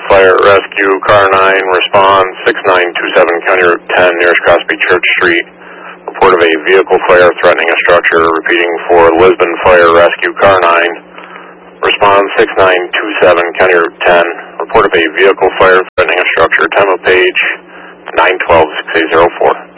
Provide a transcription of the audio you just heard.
Fire Rescue, Car 9, respond 6927 County Route 10, nearest Crosby Church Street. Report of a vehicle fire threatening a structure. Repeating for Lisbon Fire Rescue, Car 9, respond 6927 County Route 10. Report of a vehicle fire threatening a structure. Time of page 912-6804.